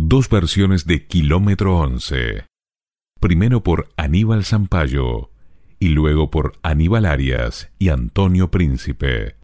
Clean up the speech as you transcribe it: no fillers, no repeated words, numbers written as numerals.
Dos versiones de Kilómetro 11. Primero por Aníbal Zampayo y luego por Aníbal Arias y Antonio Príncipe.